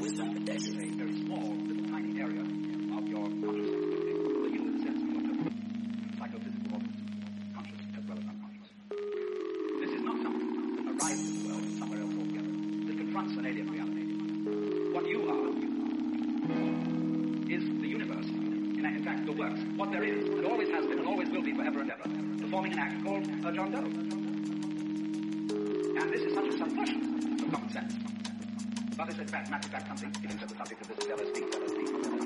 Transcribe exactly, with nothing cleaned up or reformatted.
wisdom and destiny. A very small, little tiny area of your consciousness. The you in the sense of your psychophysical conscious as well as unconscious. This is not something that arrives in the world somewhere else altogether. That confronts an alien reality. What you are is the universe. In, in fact, the works. What there is, and always has been, and always will be forever and ever, performing an act called a John Doe. And this is such a subversion of common sense. But it's in fact, matter of fact, something, it is the subject of this L S D, L S D, L S D.